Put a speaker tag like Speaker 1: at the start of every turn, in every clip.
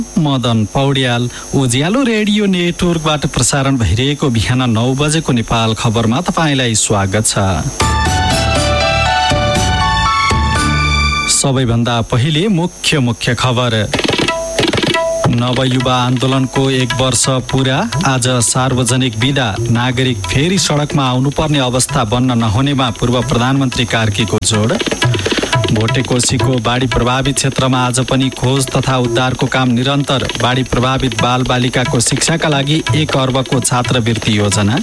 Speaker 1: मदन पौड्याल। उज्यालो radio नेटवर्कबाट प्रसारण भइरहेको बिहान 9 बजेको नेपाल खबरमा तपाईलाई स्वागत छ। सबैभन्दा पहिले मुख्य खबर। नवयुवा आन्दोलनको 1 वर्ष पूरा, आज सार्वजनिक बिदा। नागरिक फेरि सडकमा आउनुपर्ने अवस्था बन्न नहुनेमा पूर्व प्रधानमन्त्री कार्कीको जोड। भोटेकोसीको बाढी प्रभावित क्षेत्रमा आज पनि खोज तथा उद्धारको काम निरन्तर। बाढी प्रभावित बालबालिकाको शिक्षाका लागि 1 अर्बको छात्रवृत्ति योजना।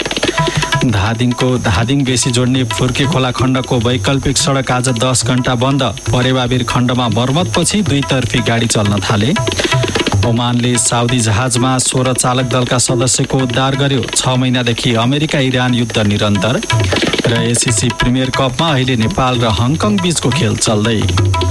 Speaker 1: धादिङ बेसी जोड्ने फुर्के खोला खण्डको वैकल्पिक सडक आज 10 घण्टा बन्द। परेवावीर खण्डमा मर्मतपछि 2तर्फी गाडी चल्न थाले। ओमानले साउदी जहाजमा 16 चालक दलका सदस्यको उद्धार गर्यो। 6 महिनादेखि अमेरिका इरान युद्ध निरन्तर। र एसिसी प्रिमियर कपमा अहिले नेपाल र हङकङ बीचको खेल चल्दै।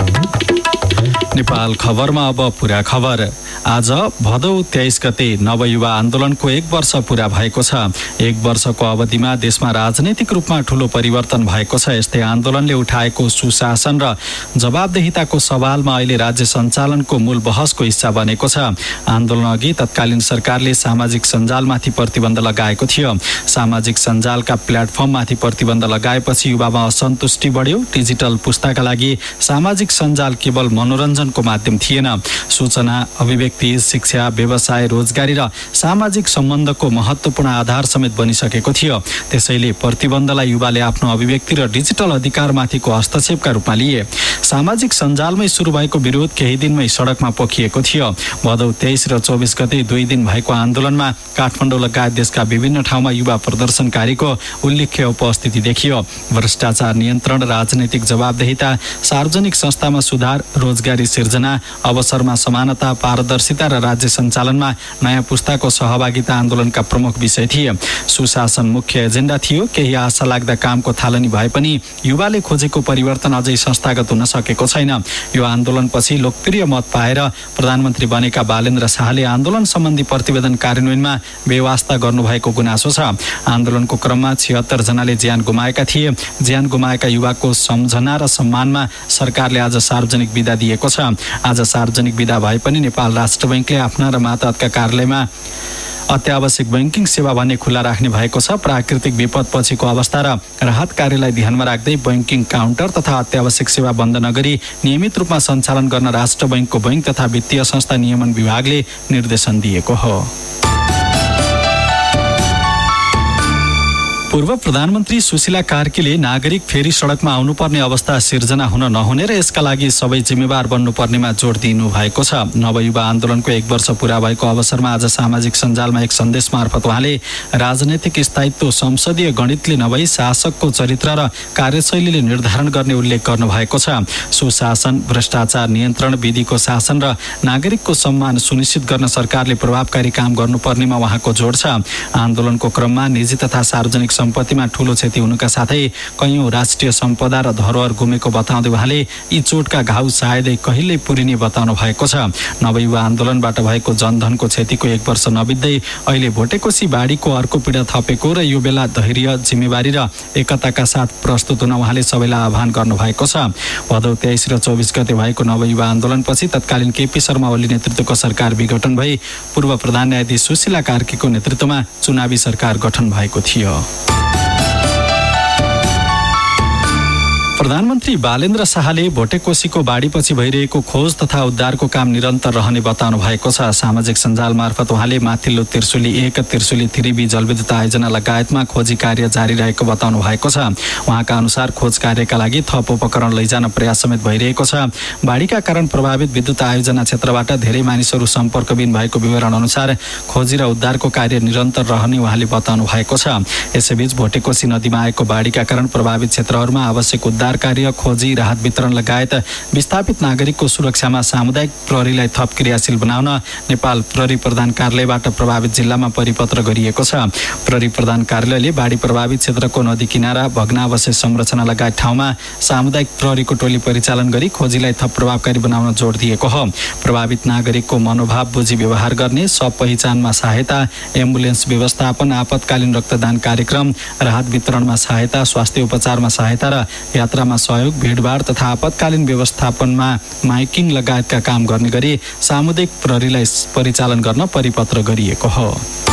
Speaker 1: नेपाल खबरमा अब पुरा खबर। आज भदौ 23 गते नवयुवा आन्दोलनको 1 वर्ष पूरा भएको छ। 1 वर्षको अवधिमा देशमा राजनैतिक रूपमा ठूलो परिवर्तन भएको छ। यस्तै आन्दोलनले उठाएको सुशासन र जवाबदेहिताको सवालमा अहिले राज्य सञ्चालनको मूल बहसको हिस्सा बनेको छ। आन्दोलन अघि तत्कालीन सरकारले सामाजिक सञ्जालमाथि प्रतिबन्ध लगाएको थियो। सामाजिक सञ्जालका प्लेटफर्ममाथि प्रतिबन्ध लगाएपछि युवामा असन्तुष्टि बढ्यो। डिजिटल पुस्ताका लागि सामाजिक सञ्जाल केवल मनोरञ्जनको माध्यम थिएन, सूचना, अभिव्यक्ति, शिक्षा, व्यवसाय, रोजगारी र सामाजिक सम्बन्धको महत्त्वपूर्ण आधार समेत बनिसकेको थियो। त्यसैले प्रतिबन्धलाई युवाले आफ्नो अभिव्यक्ति र डिजिटल अधिकारमाथिको हस्तक्षेपका रूपमा लिए। सामाजिक सञ्जालमै सुरु भएको विरोध केही दिनमै सडकमा पोखिएको थियो। भदौ 23 र 24 गते 2 दिन भएको आन्दोलनमा काठमाडौँ लगायत देशका विभिन्न ठाउँमा युवा प्रदर्शनकारीको उल्लेख्य उपस्थिति देखियो। भ्रष्टाचार नियन्त्रण, राजनैतिक जवाबदेहिता, सार्वजनिक संस्थामा सुधार, रोजगारी सिर्जना, अवसरमा समानता, पारदर्शिता र राज्य सञ्चालनमा नयाँ पुस्ताको सहभागिता आन्दोलनका प्रमुख विषय थिए। सुशासन मुख्य एजेन्डा थियो। केही आशा लाग्दा कामको थालनी भए पनि युवाले खोजेको परिवर्तन अझै संस्थागत हुन सकेको छैन। यो आन्दोलनपछि लोकप्रिय मत पाएर प्रधानमन्त्री बनेका बालेन्द्र शाहले आन्दोलन सम्बन्धी प्रतिवेदन कार्यान्वयनमा बेवास्ता गर्नुभएको गुनासो छ। आन्दोलनको क्रममा 76 जनाले ज्यान गुमाएका थिए। ज्यान गुमाएका युवाको सम्झना र सम्मानमा सरकारले आज सार्वजनिक बिदा दिएको छ। आज सार्वजनिक बिदा भए पनि नेपाल राष्ट्र बैंकले आफ्ना र मातहतका कार्यालयमा अत्यावश्यक बैंकिङ सेवा भन्ने खुल्ला राख्ने भएको छ। प्राकृतिक विपदपछिको अवस्था र राहत कार्यलाई ध्यानमा राख्दै बैंकिङ काउन्टर तथा अत्यावश्यक सेवा बन्द नगरी नियमित रूपमा सञ्चालन गर्न राष्ट्र बैंकको बैंक तथा वित्तीय संस्था नियमन विभागले निर्देशन दिएको हो। पूर्व प्रधानमन्त्री सुशीला कार्कीले नागरिक फेरि सडकमा आउनुपर्ने अवस्था सिर्जना हुन नहुने र यसका लागि सबै जिम्मेवार बन्नुपर्नेमा जोड दिनु भएको छ। नवयुवा आन्दोलनको 1 वर्ष पूरा भएको अवसरमा आज सामाजिक सञ्जालमा एक सन्देश मार्फत उहाँले राजनैतिक स्थायित्व संसदीय गणितले नभई शासकको चरित्र र कार्यशैलीले निर्धारण गर्ने उल्लेख गर्नुभएको छ। सुशासन, भ्रष्टाचार नियन्त्रण, विधिको शासन र नागरिकको सम्मान सुनिश्चित गर्न सरकारले प्रभावकारी काम गर्नुपर्नेमा उहाँको जोड छ। आन्दोलनको क्रममा निजी तथा सार्वजनिक सम्पत्तिमा ठूलो क्षति हुनुका साथै कैयौं राष्ट्रिय सम्पदा र धरोहर गुमेको बताउँदै उहाँले यी चोटका घाउ सायदै कहिल्यै पुरिने बताउनु भएको छ। नवयुवा आन्दोलनबाट भएको जनधनको क्षतिको 1 वर्ष नबित्दै अहिले भोटेकोसी बाढीको अर्को पीडा थपेको र यो बेला धैर्य, जिम्मेवारी र एकताका साथ प्रस्तुत हुन उहाँले सबैलाई आह्वान गर्नुभएको छ। भदौ 23 र 24 गते भएको नवयुवा आन्दोलनपछि तत्कालीन केपी शर्मा ओली नेतृत्वको सरकार विघटन भई पूर्व प्रधान न्यायाधीश सुशीला कार्कीको नेतृत्वमा चुनावी सरकार गठन भएको थियो। प्रधानमन्त्री बालेन्द्र शाहले भोटेकोसीको बाढीपछि भइरहेको खोज तथा उद्धारको काम निरन्तर रहने बताउनु भएको छ। सामाजिक सञ्जाल मार्फत उहाँले माथिल्लो त्रिशुली 1, त्रिशुली 3B जलविद्युत आयोजना लगायतमा खोजी कार्य जारी रहेको बताउनु भएको छ। उहाँका अनुसार खोज कार्यका लागि थप उपकरण लैजान प्रयास समेत भइरहेको छ। बाढीका कारण प्रभावित विद्युत आयोजना क्षेत्रबाट धेरै मानिसहरू सम्पर्कविहीन भएको विवरण अनुसार खोजी र उद्धारको कार्य निरन्तर रहने उहाँले बताउनु भएको छ। यसैबीच भोटेकोसी नदीमा आएको बाढीका कारण प्रभावित क्षेत्रहरूमा आवश्यक उद्धार कार्य, खोजी, राहत वितरण लगायत विस्थापित नागरिकको सुरक्षामा सामुदायिक प्रहरीलाई थप क्रियाशील बनाउन नेपाल प्रहरी प्रधान कार्यालयबाट प्रभावित जिल्लामा परिपत्र गरिएको छ। प्रहरी प्रधान कार्यालयले बाढी प्रभावित क्षेत्रको नदी किनारा, भग्नावशेष संरचना लगायत ठाउँमा सामुदायिक प्रहरीको टोली परिचालन गरी खोजीलाई थप प्रभावकारी बनाउन जोड दिएको हो। प्रभावित नागरिकको मनोभाव बुझी व्यवहार गर्ने, सब पहिचानमा सहायता, एम्बुलेन्स व्यवस्थापन, आपतकालीन रक्तदान कार्यक्रम, राहत वितरणमा सहायता, स्वास्थ्य उपचारमा सहायता र यात्रा यात्रामा सहयोग, भिडभाड तथा आपतकालीन व्यवस्थापनमा माइकिङ लगायतका काम गर्ने गरी सामुदायिक प्रहरीलाई परिचालन गर्न परिपत्र गरिएको हो।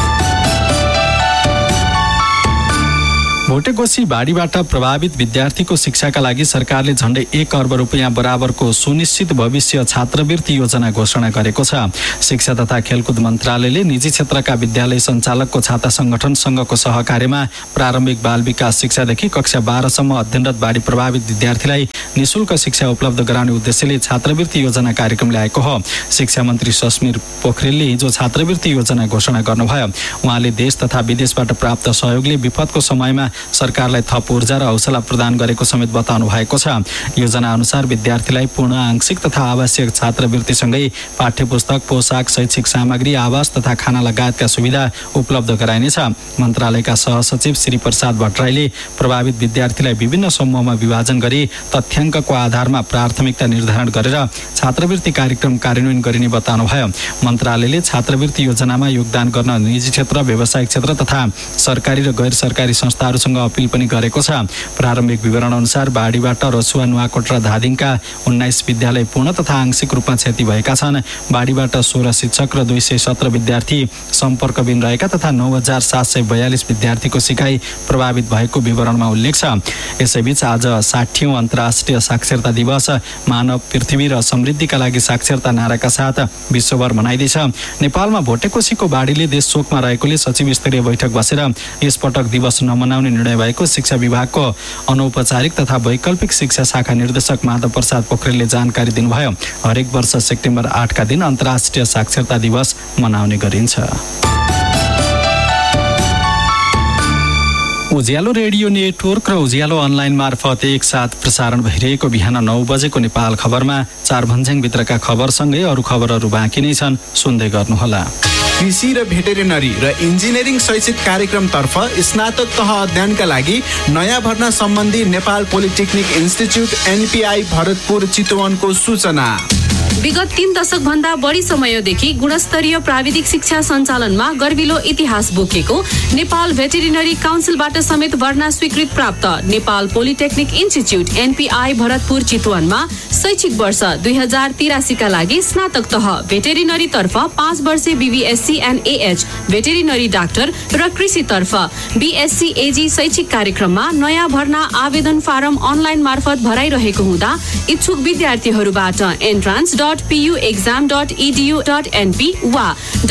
Speaker 1: भोटेकोशी बाढीबाट प्रभावित विद्यार्थीको शिक्षाका लागि सरकारले झण्डै 1 अर्ब रुपियाँ बराबरको सुनिश्चित भविष्य छात्रवृत्ति योजना घोषणा गरेको छ। शिक्षा तथा खेलकुद मन्त्रालयले निजी क्षेत्रका विद्यालय सञ्चालकको छाता संगठन संघको सहकार्यमा प्रारम्भिक बाल विकास शिक्षादेखि कक्षा 12 सम्म अध्ययनरत बाढी प्रभावित विद्यार्थीलाई निशुल्क शिक्षा उपलब्ध गराउने उद्देश्यले छात्रवृत्ति योजना कार्यक्रम ल्याएको हो। शिक्षा मन्त्री सस्मिर पोखरेलले हिजो छात्रवृत्ति योजना घोषणा गर्नुभयो। उहाँले देश तथा विदेशबाट प्राप्त सहयोगले विपदको समयमा सरकारलाई थप ऊर्जा र हौसला प्रदान गरेको समेत बताउनु भएको छ। योजना अनुसार विद्यार्थीलाई पूर्ण, आंशिक तथा आवश्यक छात्रवृत्तिसँगै पाठ्यपुस्तक, पोसाक, शैक्षिक सामग्री, आवास तथा खाना लगायतका सुविधा उपलब्ध गराइनेछ। मन्त्रालयका सहसचिव श्री प्रसाद भट्टराईले प्रभावित विद्यार्थीलाई विभिन्न समूहमा विभाजन गरी तथ्याङ्कको आधारमा प्राथमिकता निर्धारण गरेर छात्रवृत्ति कार्यक्रम कार्यान्वयन गरिने बताउनुभयो। मन्त्रालयले छात्रवृत्ति योजनामा योगदान गर्न निजी क्षेत्र, व्यावसायिक क्षेत्र तथा सरकारी र गैर सरकारी संस्थाहरूसँग अपिल पनि गरेको छ। प्रारम्भिक विवरण अनुसार बाढीबाट रसुवा, नुवाकोट र धादिङका 19 विद्यालय पूर्ण तथा आंशिक रूपमा क्षति भएका छन्। बाढीबाट 16 शिक्षक र 217 विद्यार्थी सम्पर्कविहीन रहेका तथा 9,742 विद्यार्थीको सिकाइ प्रभावित भएको विवरणमा उल्लेख छ। यसैबीच आज 60औं अन्तर्राष्ट्रिय साक्षरता दिवस मानव, पृथ्वी र समृद्धिका लागि साक्षरता नाराका साथ विश्वभर मनाइँदैछ। नेपालमा भोटेकोशीको बाढीले देश शोकमा रहेकोले सचिव स्तरीय बैठक बसेर यसपटक दिवस नमनाउने निर्णय भएको शिक्षा विभागको अनौपचारिक तथा वैकल्पिक शिक्षा शाखा निर्देशक माधव प्रसाद पोखरेलले जानकारी दिनुभयो। हरेक वर्ष सेप्टेम्बर 8 का दिन अन्तर्राष्ट्रिय साक्षरता दिवस मनाउने गरिन्छ। उज्यालो रेडियो नेटवर्क र उज्यालो अनलाइन मार्फत एकसाथ प्रसारण भइरहेको बिहान 9 बजेको नेपाल खबरमा 4 भन्ज्याङभित्रका खबरसँगै अरू खबरहरू बाँकी नै छन्, सुन्दै गर्नुहोला।
Speaker 2: कृषि र भेटेरिनरी र इन्जिनियरिङ शैक्षिक कार्यक्रमतर्फ स्नातक तह अध्ययनका लागि नयाँ भर्ना सम्बन्धी Nepal polytechnic institute NPI Bharatpur चितवनको सूचना।
Speaker 3: विगत 3 दशक भन्दा बढी समयदेखि गुणस्तरीय प्राविधिक शिक्षा सञ्चालनमा गर्विलो इतिहास बोकेको नेपाल भेटेरिनरी काउन्सिलबाट समेत भर्ना स्वीकृत प्राप्त Nepal polytechnic institute NPI Bharatpur चितवनमा शैक्षिक वर्ष 2083 का लागि स्नातक तह भेटेरिनरी तर्फ 5 वर्षे BVSc and AH veterinary doctor र कृषि तर्फ बीएससी एजी शैक्षिक कार्यक्रममा नयाँ भर्ना आवेदन फारम अनलाइन मार्फत भराइरहेको हुँदा इच्छुक विद्यार्थीहरूबाट entrance.puexam.edu.np वा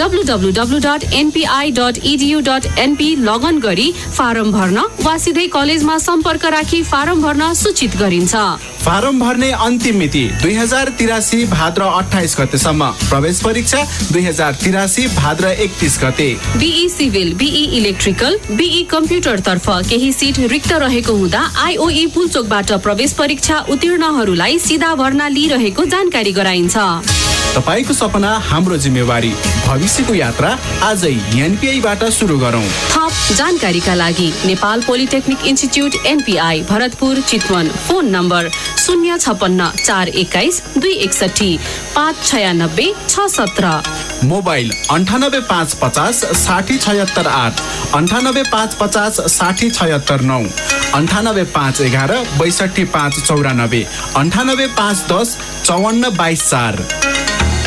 Speaker 3: www.npi.edu.np लगइन गरी फारम भर्न वा सिधै कलेजमा सम्पर्क राखी फारम भर्न सूचित गरिन्छ।
Speaker 2: फारम भर्ने अन्तिम मिति 2083 भाद्र 28 गतेसम्म। प्रवेश परीक्षा 2083 भाद्र 31 गते।
Speaker 3: Be civil, be electrical, be computer तर्फ केही सिट रिक्त रहेको हुँदा आईओई पुलचोकबाट प्रवेश परीक्षा उत्तीर्णहरूलाई सीधा भर्ना लिइरहेको जानकारी गराइन्छ।
Speaker 2: तपाईको सपना हाम्रो जिम्मेवारी, भविष्यको यात्रा आजै एनपीआईबाट सुरु गरौँ।
Speaker 3: थप जानकारीका लागि Nepal polytechnic institute NPI Bharatpur Chitwan, phone number 056 421 261 596 617,
Speaker 2: mobile 98550 60768 98550 60769 98511 62594 98510 5422 4।